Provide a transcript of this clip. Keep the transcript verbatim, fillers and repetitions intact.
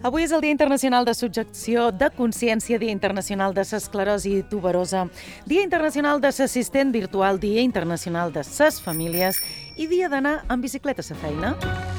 Avui és el Dia Internacional de Subjecció de Consciència, Dia Internacional de l'Esclerosi Tuberosa, Dia Internacional de l'Assistent Virtual, Dia Internacional de les Famílies i Dia d'anar en bicicleta a la feina.